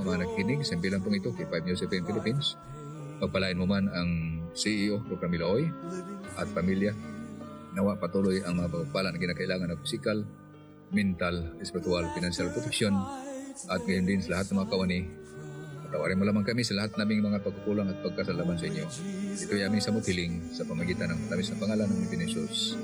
mga nakikinig sa bilang pong ito kay 5 News FM Philippines. Pagpalain mo man ang CEO Dr. Miloy at pamilya. Nawa patuloy ang mga pagpapala na kinakailangan ng physical, mental, spiritual, financial protection at ngayon din sa lahat ng mga kawani. Patawarin mo lamang kami sa lahat naming mga pagkukulang at pagkasalaman sa inyo. Ito'y aming samot hiling sa pamagitan ng tamis na pangalan ng Pilipinas.